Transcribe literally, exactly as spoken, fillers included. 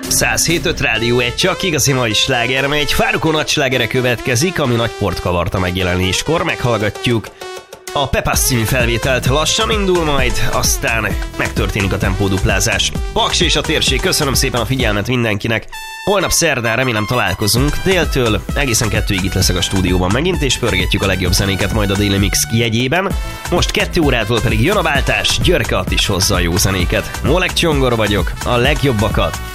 száz hét öt Rádió egy, csak igazi mai sláger, mely egy Farruko nagy slágere következik, ami nagy port kavarta megjelenéskor. Meghallgatjuk a Pepas című felvételt, lassan indul majd, aztán megtörténik a tempóduplázás. Paks és a térség, köszönöm szépen a figyelmet mindenkinek. Holnap szerdán remélem találkozunk, déltől egészen kettőig itt leszek a stúdióban megint, és pörgetjük a legjobb zenéket majd a Daily Mix jegyében. Most kettő órától pedig jön a váltás, Györke Att is hozza a jó zenéket. Molek Csongor vagyok, a legjobbakat